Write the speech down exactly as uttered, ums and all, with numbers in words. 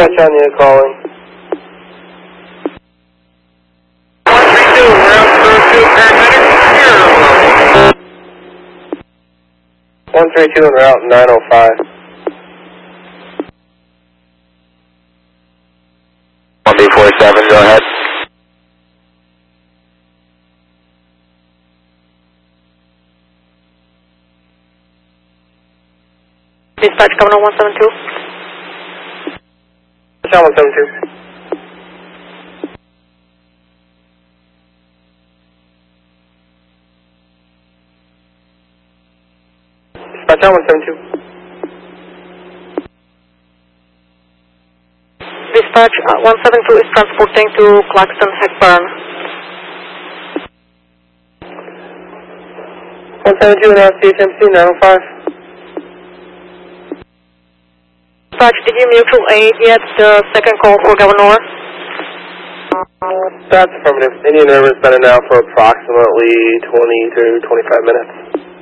Dispatch on you calling. one three two, round zero two, paramedics here. one three two en route nine oh five. one B four seven, go ahead. Dispatch, Governor one seven two. Dispatch one seven two. Dispatch one seven two. Dispatch uh, one seven two is transporting to Claxton Hepburn. one seven two and C H M C nine oh five. Dispatch, did you mutual aid yet the second call for Governor? That's affirmative. Indian River's been in now for approximately twenty to twenty-five minutes.